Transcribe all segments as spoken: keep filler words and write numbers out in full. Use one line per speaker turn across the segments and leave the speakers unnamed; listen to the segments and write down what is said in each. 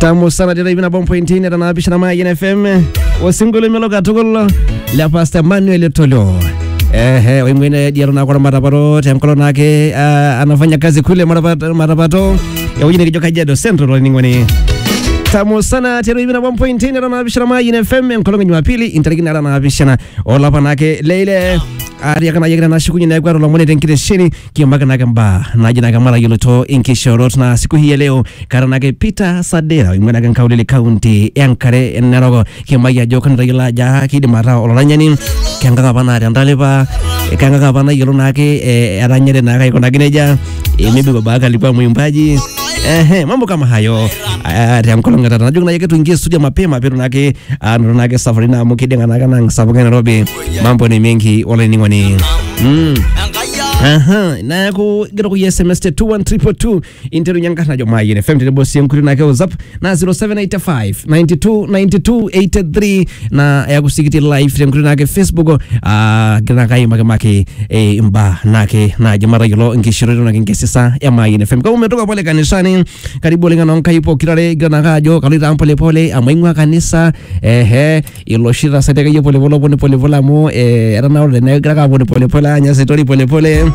Tamu sana dira ibina bompo intini na napisha na Mayin F M. Wasingule meloka tukolo la Pastor Manuel Tolo. Ehe, wengine diaro na kwa matapato, temkolo nake uh, anafanya kazi kule matapato, matapato. Ya wengine kijoka Kajiado Central ningoni. Tamu sana tero ibina bompo intini na napisha na Mayin F M. Mkolongo Jumapili interigina na napisha na olapa nake leile. Ari kana yegera na siku nyingine kwa rola mwene tenkire shini kiambaka na kamba na jina kamala yoloto inkishorot na siku hii leo karana ke Peter Sadera imwana kan kaulele county yankare narogo kiambaya jokan regula ja kidi mara olanyani kanga bana randaleba kanga bana yolo nake aranyere na kai kona gineja maybe baba kalipa mwimbaji ehe mambo kama hayo atamkolonga tata najua yake tuingie studio mapema pero nake ndo nake safari na mukidenga na kana sababu Nairobi mambo ni mengi wala ni ngoni mm aha na ku gero ku S M S two one three four two interu nyanga na joma yene F M de boss yankuri nake WhatsApp na zero seven eight five nine two nine two eight three na ya kusikiti live yankuri nake Facebook ah gina kai magamake e mba nake na jamara yolo ngishiro na ngesisa ya Mayin F M kama umetoka pale kanisani karibu lenga nonka ipo kirare gana kajo kalita pole pole amaingwa kanisa ehe iloshira sadeka yo pole pole pole pole pole mo eh era na orde ne graka pole pole pole anya setori pole pole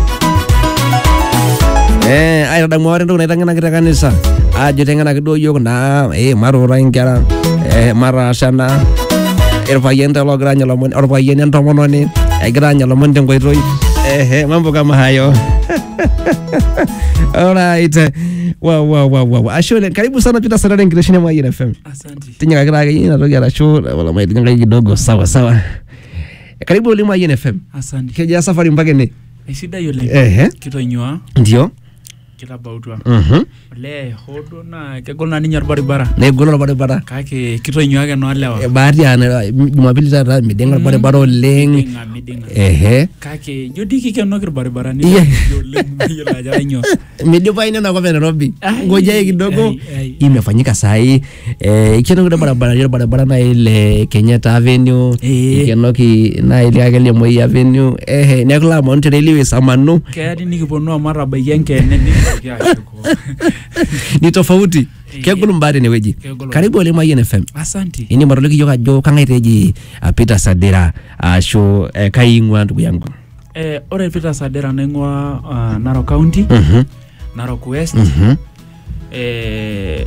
eh ayo da mo ndo naitangana kita kanisa ajo tengana kido yo na eh marora ingara eh marashana ervayenda lo granya lo mon ervayenda ntomononi ai granya lo mon dengo iroi eh mambo kama hayo. Alright. Wow wow wow wow. Ashole karibu sana Peter Sadera ngireshini ya Mayin F M.
Asante.
Tinyaga kira yini na rogi ala show wala mai tinyaga kidogo sawa sawa. Karibu uli Mayin F M.
Asante.
Keja safari mpaka ne.
Isida yole.
Eh.
Kitonywa.
Ndio.
Kila bautwa.
Mhm.
Le hodo na kegolna ni nyar baribara.
Ne golo baribara.
Kake kitonywa ke no lewa.
E baadhi ana Jumapili tata midenga baribara leng. Eh.
Kake jodi kike no kir baribara ni yole yola janyo.
Midio pa ina na kwa Nairobi. Ngoja kidogo imefanyika saa hii. Eh ikeno kwa barabara ile barabara na ile Kenyatta Avenue. Ikeno ki na ile akele Moi Avenue. Eh ne kula Mount Railway samanu.
Kaya ni kipono mara bayenke ne ni kia shuko.
Ni tofauti. Kegulu mbari ni weji. Karibu ole Mayin F M.
Asante.
Ini maroleki joka jo kangaiteji Peter Sadera show kaingwa ndugu yangu.
Eh ore Peter Sadera nengwa uh, Narok County.
Mhm.
Narok West.
Mhm.
Eh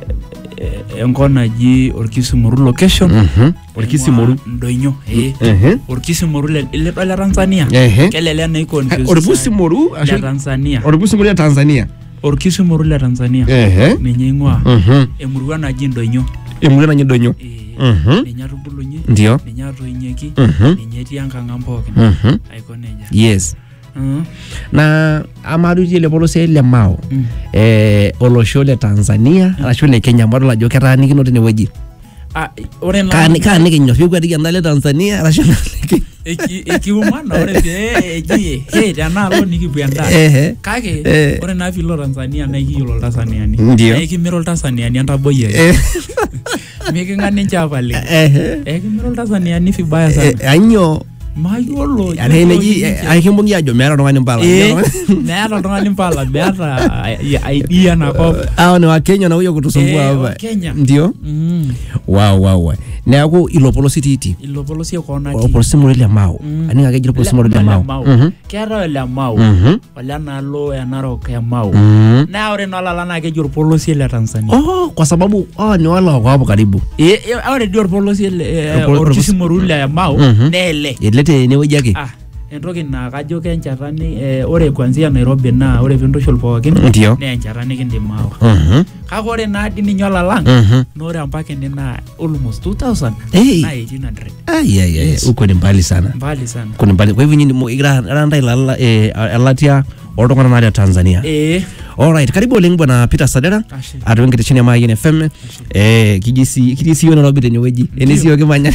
enkona ji Orkisimoru location.
Mhm. Orkisimoru
Ndonyo eh.
Mhm.
Orkisimoru ile ile Tanzania. Kelele na iko confuse.
Orkisimoru
ya Tanzania.
Orkisimoru ya Tanzania.
Orkisimoru la Tanzania.
Eh.
Menyengwa.
Mhm.
Emurua na ji Ndonyo.
Emurua na ji Ndonyo. Mhm.
Ninyarubulunye.
Ndio.
Ninyatoinyeki. Ninyeti yankanga mpoke.
Mhm.
Aikoneja.
Yes.
Mhm.
Na amadu ile polisi ile mao
mm.
eh oloshole Tanzania mm. ashole Kenya mbado la jokera nikino tene weji
ah ore na
kan kan nikinyo fiku ati ndale Tanzania ashole
eki eki umana ore eh eji he dana lo nikibwenda kake ore na filo Tanzania na ikiyolo Tanzania ni eki miro Tanzania ni antaboye meki ngani chapale eh eki miro Tanzania ni fibaya sana
anyo
mayolo
ane neji aikimbungi ajo mera ndo mbala
mera ndo mbala mera idea na ko
hao ni wa Kenya na huyo kutusumbua hapa ndio wow wow na yako ilopolo city
ilopolo sio kona
ti opolo murele mao ani ngake jilo opolo murele mao
kera ile mao wala na lo ya Narok ya mao na ore no lala na ke jiro polo si ile Tanzania
oh kwa sababu ah ni wala wako hapo karibu
eh ore jiro polo si ile Orkisimoru ya mao nele
ilete ni weji yake
ah entoki na kajo kenchatani eh ore kuanzia Nairobi na ore vindoshol pookin
ne
enchatani kindimao
mhm
kake ore na dini nyola lang no ore mpaka ni na almost two thousand na eighteen hundred
ai ai ai uko ni mbali sana
mbali sana
kuna mbali kwa hivyo nyinyi igra randa ila eh alatia ordongana na Tanzania
eh
alright karibu lengo bwana Peter Sadera atuengete chini ya Mayin F M eh kijisi kijisi yona Nairobi tene weji enisi kimanya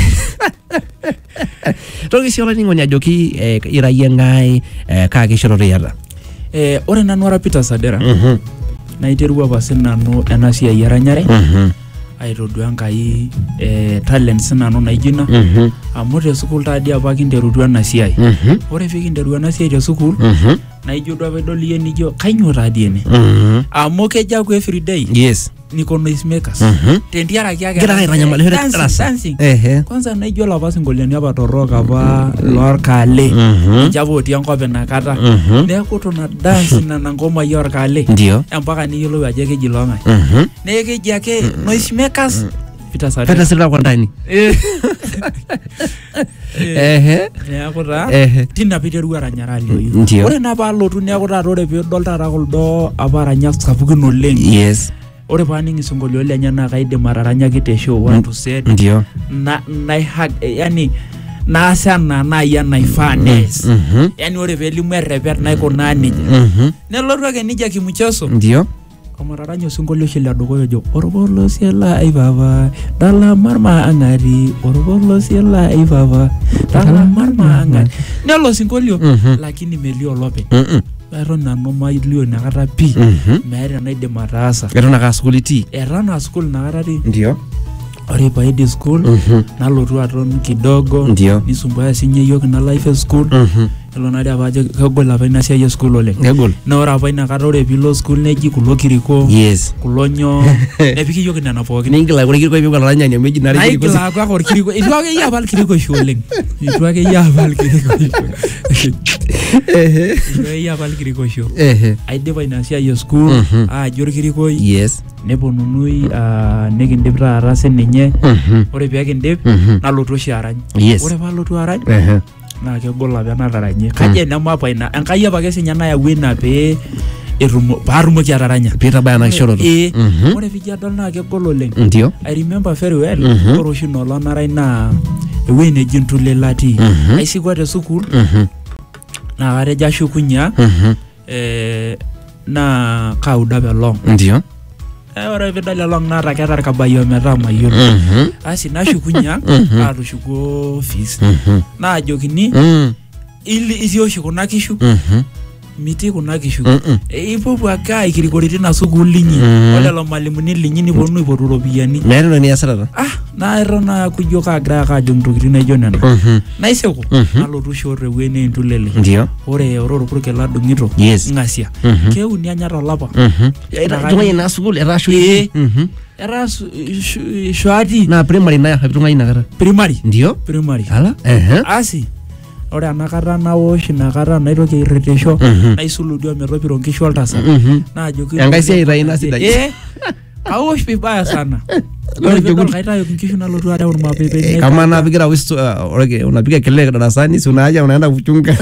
Toki siyola ningo nyajoki eh, iraye ngai eh, kage shirore yara
eh, ore nanu ara Peter Sadera
mhm
na iterua basi nanu enasia yaranyare
mhm
aitodua nkai eh, talents nanu naijina
mhm
amu te school tadi apa kinterutua na siai
mhm
ore fikinterua na siai te school
mhm
na ijo do pedol ye nijo kainyo tadi ene
mhm
amu keja ku every day
yes
niko noisemakers tendiaraki ake
gira aitanyamalisho darasa
dancing
ehe
kwanza naijo lapa singoliani apa torok apa lorkale njabo otii enkop inakata neeku tuna dance nana ngoma yorkale
ndio
mpaka niyiolou ajo keji longa neeku keji ake noisemakers Peter Sare
Peter Sare kwa ndani ehe
neeku taa
ehe
tina piteru aranyarali
ndio
ore napa alotu neeku taa ore piidol taata kuldo apa aranyak sapukin oleng
yes
ore paaning isingolio lenye naa kaidim ataranyaki te show one to set
ndio
na naihag yani naasana naai enaifaa nees yani ore peelimu errepet naikunaa nejia nelotu ake nija kimucheso
ndio
omararanyo osingolio oshi ledukuya ojo orpolosie lai papa dala marma ang'ari orpolosie lai papa dala marma ang'ari nelo singolio lakini melio olopeny eton nanu mailio inakata pi meeta enaidim ataasa
eton aka school itii
eton aa school inakata tii
ndio
ore paidi school nalotu aton kidogo
ndio
nisumbuaya sinye yiok ina life school elo nari apa ajo kegol apa ina siai e school oleng
kegol
na ore apa inakata ore piilo school neji kulo kiriko
yes
kulo nyoo nepiki yiok nena pookin
ningila kule kiriko ipik olaranyani meji nari kiriko
naigila ako ako kiriko itu ake yia apa kiriko oshi oleng itu ake yia apa kiriko oshi ehe itu ake yia apa kiriko oshi
ehe
aidipa ina siai e school aajo orkirikoi
yes
neponunui nikindip taata sininye ore peekindip nalotu oshi arany ore paalotu arany naa kegol apa enataranyie kaji enemapa ina enkai apa ake sinye nayau ina pee etum paatumoki ataranya
piitabaya ena kishoroto
ore piijo adol naa kegol oleng
ndio
I remember very well ore oshi nolong narai naa ewuei neji ntule latii aisikwa te sukuul naa katejo ashukunya naa kauda apa elong
ndio
ore piidol elong naata keeta irkabayo metaa mayiolo asi nashukunya aatushuko office naajokini itii oshi kuna kishu miti kuna kishu ipuopuo ake aikirikori tina sukuul linyi olelo malimuni linyi niponu aipotu iropiyiani
meeta entoki niasita
ah naeton aaku ijo kaagira ake ajo ntokitin naijo nena naisiku nalotu shoo tewuei neintulele
ndio
ore ore orpurkel ladung'ito ng'asia keuni anya tolapa
tung'ani ina sukuul etaa shule
etaa shuati
naa primary nayo tung'ani inakata
primary
ndio
primary
ala ehe
asi ore enakata nawosh inakata naitoki airretesho naisuludio metopiro nkishu oltasat naajoki
enkai siai taa ina sidai
eh awosh vibaya sana kaitayo nkishu nalotu areu irmapepeni
kama napigira wisto orege unapiga kelele darasani si unaja unaenda kuchunga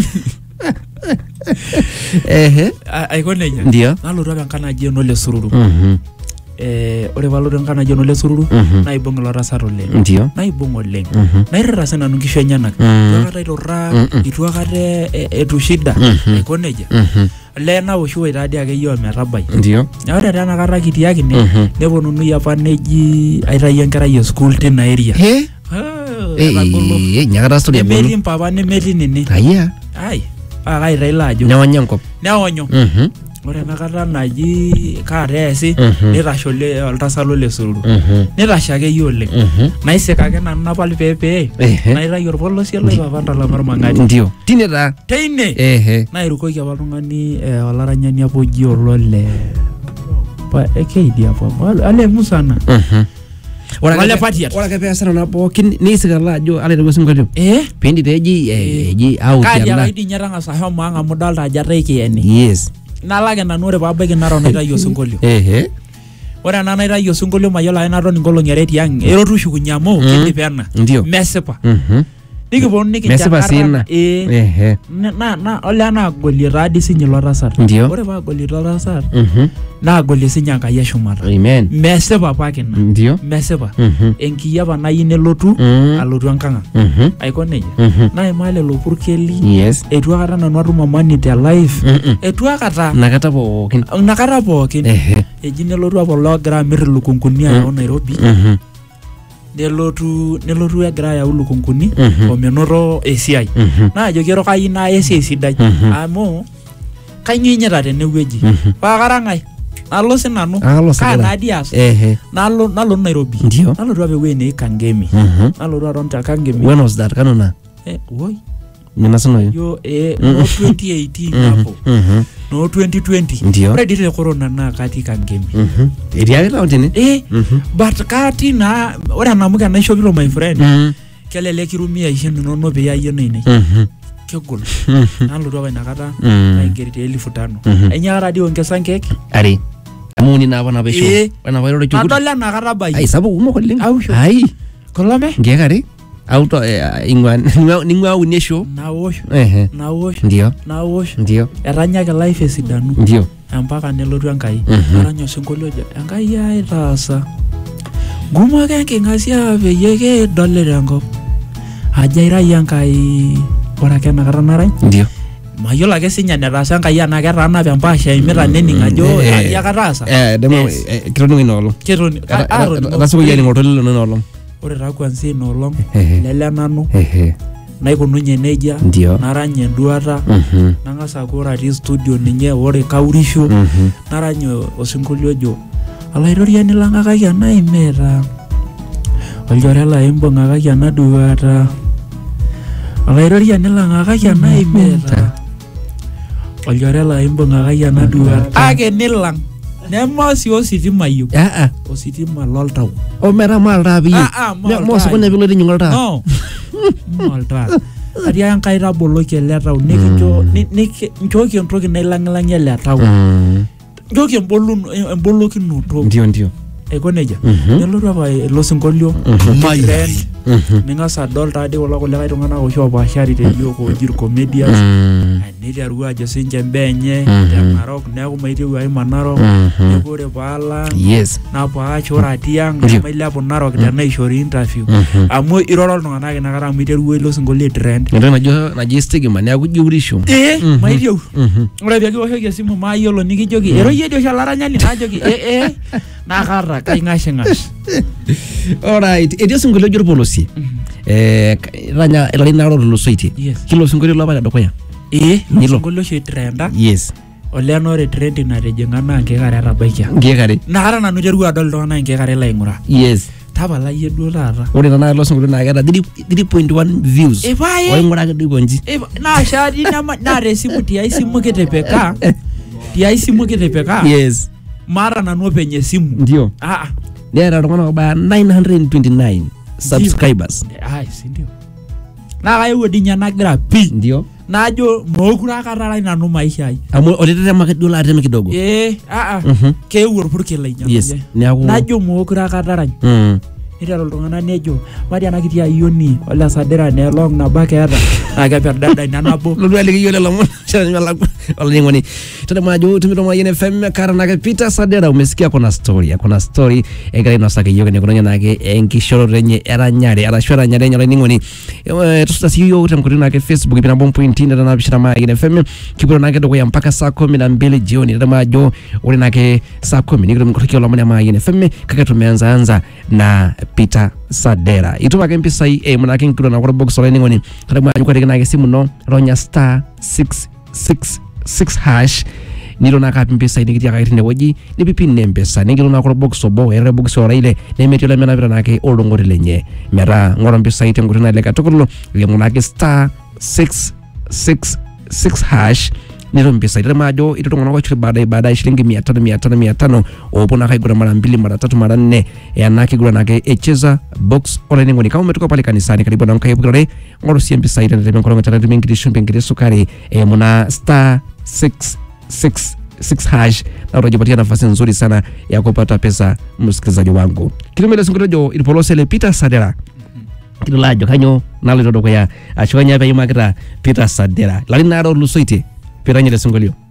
ehe
aiko neja
ndio
nalotu apa enkanaji enole sururu eh ore palotu enkanaji enole sururu naibung ilo tasat oleng
ndio
naibung oleng nairira sinanu nkishu enyenak akata iturra itu akata etu shida aiko neja le nawoshi waitadi ake yio metabai
ndio
ore tena kata kitiaki ne neponunui apa neji aitayu enkerai e school tina area
he eh nyakata story
ebolo nemetii mpapa nemetii nini
aya
ai akaitayu laajo
newanya enkop
neonyo ore enakata naji kaata eesi nitashole oltasat le sururu nitashe ake yie oleng naisik ake nanu napal peepee naitayu orpolosie lai papa ntalama ormang'ati
ndio tine taa
teine
ehe
nairukoki apa oltung'ani olaranyani apa oji olole keidi apa ale musana wale patiat
ora ke peasana na pookin nisikala ajo ale tego singolio
eh
pendi teji eji out
ya kadi akaidi nyaranga sahomo anga mudalta ajataiki ene
yes
nalake nanu ore pabaiki naro naitayu singolio
ehe
ore ana naitayu singolio mayiolo ake naton ngolong'i are tiang' erotu shukunye amu kidip ena
ndio
mesipa nikiponu nikichakara
ehe
na na ole anagolie taadi sinye ilo tasat ore paagolie ilo tasat naagolie sinye Enkai eshumata
amen
mesipa apake ina
ndio
mesipa enkiyiapa nayieu nelotu alotu enkang' aiko nejia naimaa lelo purkeli etu akata nanu atum amani te life etu akata
nakata pookin
nakata pookin eji nelotu apa loogira amirr ilukunguni ayau Nairobi nelotu nelotu egira ayau lukunguni omenoto esiai naajoki erokai naa esiai sidai amu kanyio inyita tenewueji paa karang'ai nalo sinanu kaa naadi aas nalo nalo Nairobi nalotu apa ewuei nei Kangemi nalotu aton te Kangemi
when was that kanona
eh woi
minasano
yo eh no twenty eighteen hapo no twenty twenty ore dire corona na katika ngemi
mhm edia ta ontene
eh but kati na ore namuka na shokilo my friend kelele kirumia ishenu nono pe yaye nene mhm kegol nalo ndo bana kata na ingerite elfu tano enya radio ngesa ngeke
ari amuni na bana besho bana bayro chukuta
adola na kata bai
ai sabu umo koleng ai
kolame
ngekari auto ingwan ningwa unesho
na wosho
ehe
na wosho
ndio
na wosho
ndio
eranya ke life esidanu
ndio
mpaka nelotu enkai aranyo singolioja enkai ya itaasa guma kenke ngasia peyeke dolere enkop ajaira yankai ora kena karanara
ndio
mayola ake sinya netaasa enkai ana ketana pempasha imita nening ajo yakataasa
eh demo kirono inolo
kironi
rasu yani ngotolo nolo
ore ta kwanza inolong lele nanu naikununye neja naranye nduata nangasa kura ti studio ninye ore kaurisho naranye osingolio jo alairoriani langakaki anaimeta oljore la imbongakaki anaduata alairoriani langakaki anaimeta oljore la imbongakaki anaduata ake nilang nemosi ositima yu
ah ah
ositima loltau
o mera malta bi mo so kone bilo dinyolta
no malta adia enkai taboloki letau nikijo nchoki entoki nailang'ilang'ie letau nchoki embolun emboloki noto
ndio ndio
eko neja nelotu apa ilo singolio friend ningasa adolta ade wala kuleka tung'anak oshi opashari te yoko jir comedians niteru ajo sinche mbenye Narok neeku maitieu ai Narok neeku ore paala
yes
napaachora tiang mailepu Narok tenaishori interview amu iroro iltung'anak inakata amu iteru ilo singolio trend
ndio najo naji stigma neeku jiurisho
eh maitieu ore pee kiwoshoki esimu mayiolo nikijoki eroyie dio shalaranyani najoki eh eh nakara kaing'ashingash
alright edio singolio jor polosi eh ranya ilo linaro lusoiti kilo singolio lapa dokoya
eh singolio shi trenda
yes
oleno re trend na rejinga na ngekare tabaikia
ngekare
nakara nanu teru adol tona ngekare laingura
yes
tapala yie duo taata
ore nana ilo singolio na keeta three point one views oingura ke dikonji
na shadi na na resimu ti ai simu kitepeka ti ai simu kitepeka
yes
mara nanu penye simu
ndio
ah
nera tungana ba nine hundred twenty-nine subscribers
ai sindio na kayo dinya nagira pi
ndio
najo mokura karara nanu maisha ai
amu olete makedola ateme kidogo
eh ah ah ke urpur kelainya
yes
najo mokura karara
mm
ira iltung'anak nejo mari anakitia ioni ole sadera ne long na baketa na keperdada ina nabo
lulu aliki yole lomon shanyala olingoni tada majo tumito mwa N F M karana ke Peter Sadera umesikia kuna story kuna story egari no sake yoge ne kunonya nake enkishoro renye eranyare arashora nyare nyare ningoni tusta siyo tamkurina ke Facebook bina bomb point nda na bishira ma N F M kiburo nake doko ya mpaka saa kumi na mbili jioni tada majo ule nake saa kumi nikiro mkotokio lomoni ma N F M kaka tumeanza anza na Peter Sadera ituma ke mpisa e munake nkiro na kwa box ole ningoni tada majo kwa nake simu no ronya star six six six hash nilo na kapi mpesa inikitia kaitine waji ni pipi nempesa ningilo na kwa box obo ere box ora ile nemetio la mena vira nake olongori lenye mera ngoro mpesa ite ngurina leka tokolo ile munake star six six six hash nilo mpesa ile majo ito tongona kwa chiri baadaye baadaye shilingi mia tano mia tano mia tano opona kai gura mara mbili mara tatu mara nne ya nake gura nake echeza box ora ningoni kama umetoka pale kanisani karibu na mkai bure ngoro si mpesa ite ndio ngoro ngata ndio ngiri shumbe ngiri sukari e muna star six six six hash na utajipatia nafasi nzuri sana ya kupata pesa msikilizaji wangu kilomita singojo ilipolosele Peter Sadera kilolajo kanyo nalo doko ya ashwanya pa yimakira Peter Sadera lalina ro lusoite piranye de singolio